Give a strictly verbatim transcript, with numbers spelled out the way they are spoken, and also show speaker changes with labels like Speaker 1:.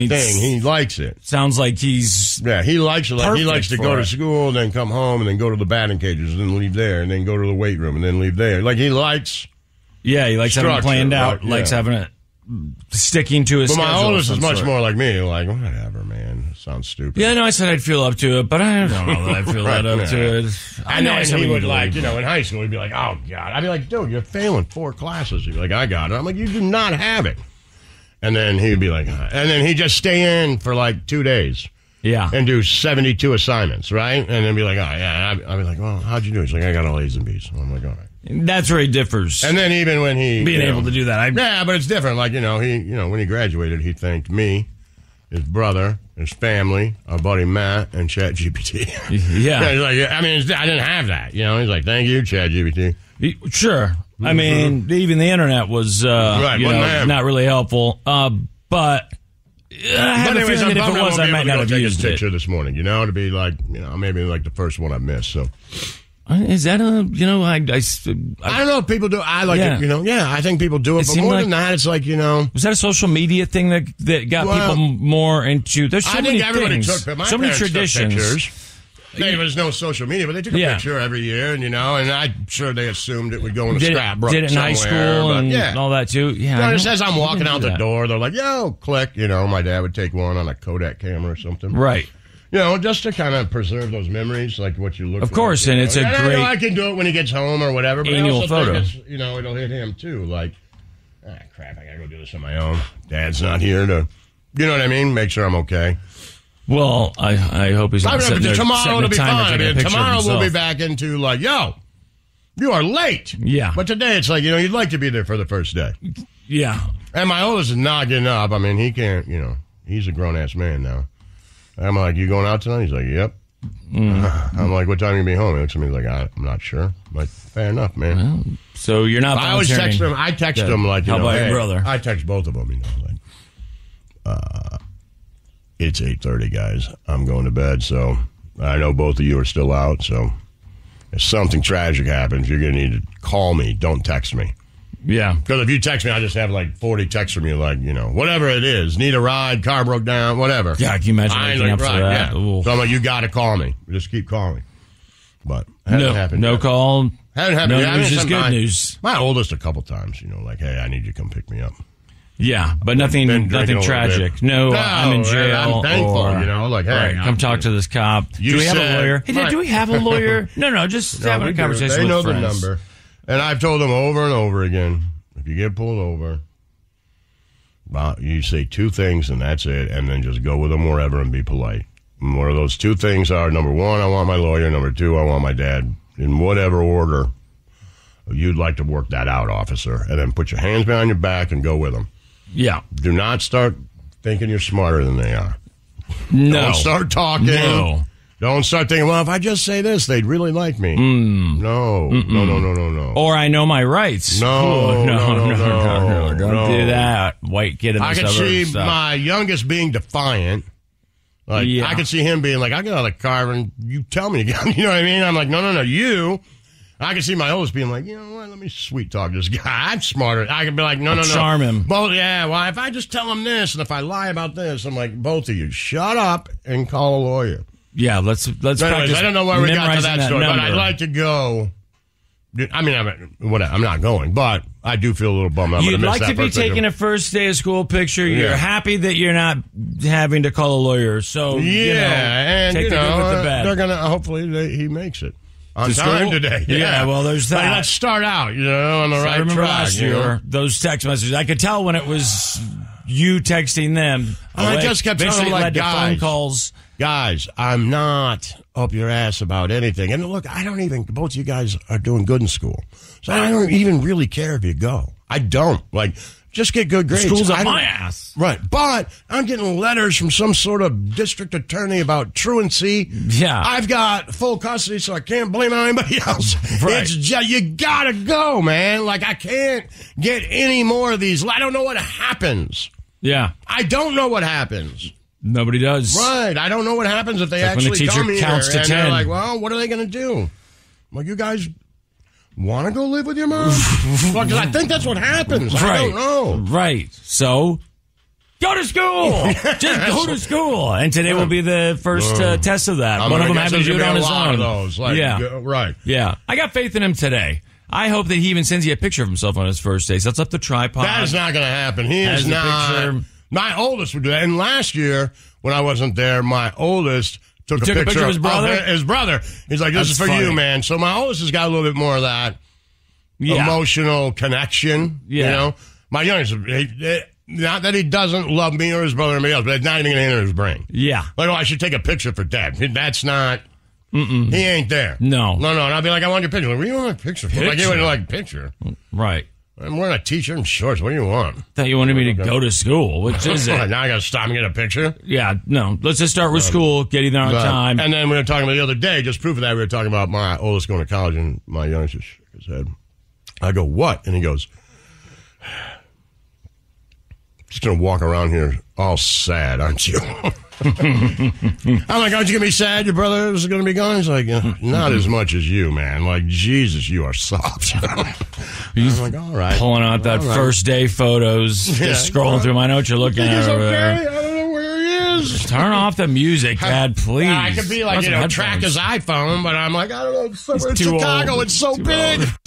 Speaker 1: thing. He likes it.
Speaker 2: Sounds like he's
Speaker 1: yeah. He likes it. Like he likes to go
Speaker 2: it.
Speaker 1: to school and then come home and then go to the batting cages and then leave there and then go to the weight room and then leave there. Like he likes.
Speaker 2: Yeah, he likes having it planned out.
Speaker 1: Right?
Speaker 2: Likes
Speaker 1: yeah.
Speaker 2: having it sticking to his.
Speaker 1: But
Speaker 2: schedule
Speaker 1: my oldest is much
Speaker 2: sort.
Speaker 1: more like me. Like whatever, man. It sounds stupid.
Speaker 2: Yeah, no, I said I'd feel up to it, but I don't know that I feel
Speaker 1: right,
Speaker 2: that up
Speaker 1: yeah.
Speaker 2: to it. I
Speaker 1: and
Speaker 2: know
Speaker 1: then
Speaker 2: I
Speaker 1: he would
Speaker 2: to
Speaker 1: like,
Speaker 2: leave.
Speaker 1: you know, in high school, he'd be like, "Oh God," I'd be like, "Dude, you're failing four classes." He'd be like, "I got it." I'm like, "You do not have it." And then he'd be like, and then he'd just stay in for like two days.
Speaker 2: Yeah.
Speaker 1: And do seventy-two assignments, right? And then be like, oh, yeah. I'd, I'd be like, well, how'd you do it? He's like, I got all A's and B's. I'm like, all right.
Speaker 2: That's where he differs.
Speaker 1: And then even when he...
Speaker 2: Being
Speaker 1: you know,
Speaker 2: able to do that. I,
Speaker 1: yeah, but it's different. Like, you know, he, you know, when he graduated, he thanked me, his brother, his family, our buddy Matt, and ChatGPT.
Speaker 2: Yeah.
Speaker 1: He's like, I mean, I didn't have that. You know, he's like, thank you, ChatGPT.
Speaker 2: He, sure. I mean, mm-hmm. even the internet was, uh,
Speaker 1: right,
Speaker 2: you know, not really helpful. Uh, but uh, I have
Speaker 1: but
Speaker 2: a
Speaker 1: anyways,
Speaker 2: feeling that
Speaker 1: I'm
Speaker 2: if it was, I might not have
Speaker 1: take
Speaker 2: used
Speaker 1: his picture
Speaker 2: it.
Speaker 1: this morning, you know, to be like, you know, maybe like the first one I missed, so...
Speaker 2: Is that a, you know, I... I, I,
Speaker 1: I don't know if people do... I like
Speaker 2: yeah.
Speaker 1: it, you know, yeah, I think people do it,
Speaker 2: It
Speaker 1: but more
Speaker 2: like,
Speaker 1: than that, it's like, you know...
Speaker 2: Was that a social media thing that, that got
Speaker 1: well,
Speaker 2: people more into... There's so
Speaker 1: I
Speaker 2: many
Speaker 1: think everybody
Speaker 2: things,
Speaker 1: took... My
Speaker 2: so many traditions.
Speaker 1: Took pictures. There was no social media, but they took a
Speaker 2: yeah.
Speaker 1: picture every year, and you know, and I'm sure they assumed it would go in a
Speaker 2: did
Speaker 1: scrapbook.
Speaker 2: It, did it in high school and
Speaker 1: yeah.
Speaker 2: all that too? Yeah.
Speaker 1: You know, it says I'm walking out the
Speaker 2: that.
Speaker 1: door. They're like, "Yo, click!" You know, my dad would take one on a Kodak camera or something,
Speaker 2: right?
Speaker 1: You know, just to kind of preserve those memories, like what you look.
Speaker 2: Of course,
Speaker 1: like,
Speaker 2: and
Speaker 1: know?
Speaker 2: it's a
Speaker 1: and
Speaker 2: great.
Speaker 1: I, know I can do it when he gets home or whatever. But
Speaker 2: annual
Speaker 1: I also
Speaker 2: photo.
Speaker 1: Think it's, you know, it'll hit him too. Like, ah, crap! I gotta go do this on my own. Dad's not here to, you know what I mean? Make sure I'm okay.
Speaker 2: Well, I I hope he's not
Speaker 1: I
Speaker 2: sitting there,
Speaker 1: tomorrow it'll be fine. I mean, tomorrow
Speaker 2: we'll
Speaker 1: we'll be back into like, yo, you are late.
Speaker 2: Yeah.
Speaker 1: But today it's like, you know, you'd like to be there for the first day.
Speaker 2: Yeah.
Speaker 1: And my oldest is not getting up. I mean, he can't, you know, he's a grown-ass man now. I'm like, you going out tonight? He's like, yep. Mm. I'm like, what time are you going to be home? He looks at me like, I'm not sure. I'm like, fair enough, man.
Speaker 2: Well, so you're not
Speaker 1: I always text him. I text him like, you
Speaker 2: How
Speaker 1: know,
Speaker 2: about
Speaker 1: hey,
Speaker 2: your brother?
Speaker 1: I text both of them, you know, like, uh, it's eight thirty, guys. I'm going to bed, so I know both of you are still out, so if something tragic happens, you're going to need to call me. Don't text me.
Speaker 2: Yeah.
Speaker 1: Because if you text me, I just have like forty texts from you, like, you know, whatever it is. Need a ride, car broke down, whatever.
Speaker 2: Yeah, can you imagine
Speaker 1: I
Speaker 2: waking
Speaker 1: like,
Speaker 2: up for
Speaker 1: right,
Speaker 2: that?
Speaker 1: Yeah.
Speaker 2: Ooh.
Speaker 1: So I'm like, you got to call me. Just keep calling. But hasn't
Speaker 2: no,
Speaker 1: happened
Speaker 2: no
Speaker 1: yet.
Speaker 2: call.
Speaker 1: Hasn't happened
Speaker 2: No
Speaker 1: yet. I mean,
Speaker 2: news is good
Speaker 1: my,
Speaker 2: news.
Speaker 1: My oldest a couple times, you know, like, hey, I need you to come pick me up.
Speaker 2: Yeah, but nothing, nothing tragic. No,
Speaker 1: no,
Speaker 2: I'm in jail.
Speaker 1: I'm thankful,
Speaker 2: or,
Speaker 1: you know, like, hey,
Speaker 2: right, come talk to this cop.
Speaker 1: You
Speaker 2: do we have
Speaker 1: said,
Speaker 2: a lawyer? Hey, Dad,
Speaker 1: right.
Speaker 2: do we have a lawyer? no, no, just
Speaker 1: no,
Speaker 2: having a conversation
Speaker 1: They
Speaker 2: with
Speaker 1: know
Speaker 2: friends.
Speaker 1: the number. And I've told them over and over again, if you get pulled over, well, you say two things and that's it, and then just go with them wherever and be polite. And one of those two things are, number one, I want my lawyer. Number two, I want my dad. In whatever order you'd like to work that out, officer. And then put your hands behind your back and go with them.
Speaker 2: Yeah.
Speaker 1: Do not start thinking you're smarter than they are.
Speaker 2: No.
Speaker 1: Don't start talking.
Speaker 2: No.
Speaker 1: Don't start thinking, well, if I just say this, they'd really like me.
Speaker 2: Mm.
Speaker 1: No. Mm-mm. No, no, no, no, no.
Speaker 2: Or I know my rights.
Speaker 1: No,
Speaker 2: Ooh, no,
Speaker 1: no, no,
Speaker 2: no, no, no, no. Don't
Speaker 1: no.
Speaker 2: do that. White kid in the
Speaker 1: I can
Speaker 2: suburbs
Speaker 1: see
Speaker 2: stuff.
Speaker 1: my youngest being defiant. Like,
Speaker 2: Yeah.
Speaker 1: I can see him being like, I get out of the car and you tell me again. You know what I mean? I'm like, no, no, no, you. I can see my oldest being like, you know what, let me sweet talk this guy. I'm smarter. I can be like, no,
Speaker 2: I'll
Speaker 1: no, no.
Speaker 2: charm him.
Speaker 1: Both, yeah, well, if I just tell him this and if I lie about this, I'm like, both of you, shut up and call a lawyer.
Speaker 2: Yeah, let's let's
Speaker 1: Anyways,
Speaker 2: practice.
Speaker 1: I don't know where we got to that,
Speaker 2: that
Speaker 1: story,
Speaker 2: number.
Speaker 1: but I'd like to go. I mean, I'm, whatever, I'm not going, but I do feel a little bummed. I'm
Speaker 2: You'd
Speaker 1: miss
Speaker 2: like
Speaker 1: that
Speaker 2: to be
Speaker 1: first picture.
Speaker 2: taking a first day of school picture. You're
Speaker 1: Yeah.
Speaker 2: happy that you're not having to call a lawyer. So,
Speaker 1: Yeah,
Speaker 2: you know,
Speaker 1: and
Speaker 2: take
Speaker 1: you
Speaker 2: the
Speaker 1: know,
Speaker 2: good with the bad.
Speaker 1: they're gonna hopefully they, he makes it on
Speaker 2: To
Speaker 1: time
Speaker 2: school?
Speaker 1: today.
Speaker 2: Yeah,
Speaker 1: Yeah,
Speaker 2: well, there's
Speaker 1: But
Speaker 2: that.
Speaker 1: let's start out, you know, on the
Speaker 2: So
Speaker 1: right
Speaker 2: I remember
Speaker 1: track.
Speaker 2: last
Speaker 1: you
Speaker 2: year,
Speaker 1: know?
Speaker 2: those text messages. I could tell when it was you texting them.
Speaker 1: I
Speaker 2: away.
Speaker 1: just kept telling
Speaker 2: Eventually
Speaker 1: them, like,
Speaker 2: led to
Speaker 1: guys.
Speaker 2: phone calls.
Speaker 1: Guys, I'm not up your ass about anything. And look, I don't even, both you guys are doing good in school. So I don't even really care if you go. I don't. Like, just get good grades.
Speaker 2: School's
Speaker 1: I
Speaker 2: up
Speaker 1: don't-
Speaker 2: my ass.
Speaker 1: Right. But I'm getting letters from some sort of district attorney about truancy.
Speaker 2: Yeah.
Speaker 1: I've got full custody, so I can't blame it on anybody else.
Speaker 2: Right.
Speaker 1: It's just, you gotta go, man. Like, I can't get any more of these. I don't know what happens.
Speaker 2: Yeah.
Speaker 1: I don't know what happens.
Speaker 2: Nobody does.
Speaker 1: Right. I don't know what happens if they
Speaker 2: Like when the
Speaker 1: actually
Speaker 2: teacher
Speaker 1: come here
Speaker 2: counts to
Speaker 1: and
Speaker 2: ten.
Speaker 1: they're like, well, what are they going to do? Well, you guys want to go live with your mom? Well, 'cause I think that's what happens.
Speaker 2: Right.
Speaker 1: I don't know.
Speaker 2: Right. So, Go to school. Just go to school. And today will be the first uh, test of that.
Speaker 1: I'm
Speaker 2: One of them
Speaker 1: guess
Speaker 2: having to do
Speaker 1: there's
Speaker 2: it on
Speaker 1: gonna be
Speaker 2: his
Speaker 1: a lot
Speaker 2: own.
Speaker 1: of those. Like,
Speaker 2: yeah.
Speaker 1: uh, right.
Speaker 2: Yeah. I got faith in him today. I hope that he even sends you a picture of himself on his first day. Sets up the tripod.
Speaker 1: That is not going to happen. He
Speaker 2: Has
Speaker 1: is
Speaker 2: the
Speaker 1: not.
Speaker 2: picture.
Speaker 1: My oldest would do that. And last year, when I wasn't there, my oldest took,
Speaker 2: You
Speaker 1: a,
Speaker 2: took
Speaker 1: picture
Speaker 2: a picture of his brother?
Speaker 1: Of his brother. He's like, this
Speaker 2: That's
Speaker 1: is for
Speaker 2: funny.
Speaker 1: you, man. So my oldest has got a little bit more of that
Speaker 2: Yeah.
Speaker 1: emotional connection.
Speaker 2: Yeah.
Speaker 1: You know? My youngest, he, he, not that he doesn't love me or his brother or anybody else, but it's not even going to enter his brain.
Speaker 2: Yeah.
Speaker 1: Like, oh, I should take a picture for Dad. That's not. Mm-mm. He ain't there.
Speaker 2: No.
Speaker 1: No, no. And I'll be like, I want your picture. Like, what do you want my picture for? Like, you
Speaker 2: Picture?
Speaker 1: want like picture.
Speaker 2: Right.
Speaker 1: I'm wearing a t-shirt and shorts. What do you want?
Speaker 2: Thought you wanted me to go to school. Which is it?
Speaker 1: Now I got to stop and get a picture.
Speaker 2: Yeah. No. Let's just start with school. Get you there on
Speaker 1: But-
Speaker 2: time.
Speaker 1: And then we were talking about the other day, just proof of that, we were talking about my oldest going to college, and my youngest just shook his head. I go, what? And he goes, just going to walk around here all sad, aren't you? I'm like, aren't you going to be sad your brother is going to be gone? He's like, uh, not as much as you, man. Like, Jesus, you are soft.
Speaker 2: He's
Speaker 1: I'm like, all right.
Speaker 2: pulling out that
Speaker 1: All right.
Speaker 2: first day photos.
Speaker 1: Yeah.
Speaker 2: Just scrolling through. I know what you're looking
Speaker 1: He's
Speaker 2: at over
Speaker 1: okay.
Speaker 2: there.
Speaker 1: I don't know where he is.
Speaker 2: Turn off the music, Dad, please.
Speaker 1: Yeah, I could be like,
Speaker 2: Put
Speaker 1: you
Speaker 2: some
Speaker 1: know, track
Speaker 2: headphones.
Speaker 1: his iPhone, but I'm like, I don't know. Somewhere in
Speaker 2: He's too
Speaker 1: Chicago,
Speaker 2: old.
Speaker 1: it's so
Speaker 2: Too
Speaker 1: big.
Speaker 2: old.